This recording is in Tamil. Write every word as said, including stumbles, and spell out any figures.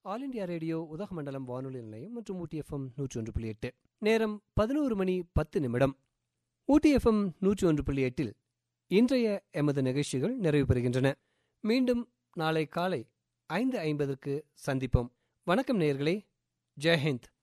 ஆல் இண்டியா ரேடியோ உதகமண்டலம் வானொலி நிலையம் மற்றும் ஊட்டி எஃப்எம் நூற்றி ஒன்று புள்ளி எட்டு. நேரம் பதினோரு மணி பத்து நிமிடம். ஊட்டி எஃப்எம் நூற்றி ஒன்று புள்ளி எட்டில் இன்றைய எமது நிகழ்ச்சிகள் நிறைவு பெறுகின்றன. மீண்டும் நாளை காலை ஐந்து ஐம்பதற்கு சந்திப்போம். வணக்கம் நேயர்களே. ஜெய்ஹிந்த்.